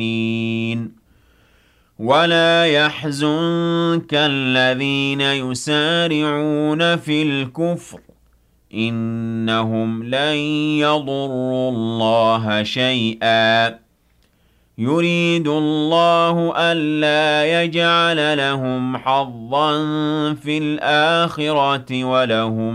ولا يحزنك الذين يسارعون في الكفر إنهم لن يضروا الله شيئا يريد الله ألا يجعل لهم حظا في الآخرة ولهم